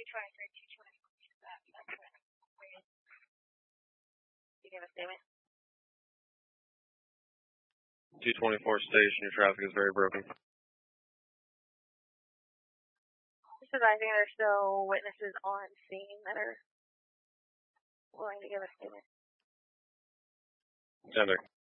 You give a statement. 224 station, your traffic is very broken. Just advising there's still witnesses on scene that are willing to give a statement. Tender.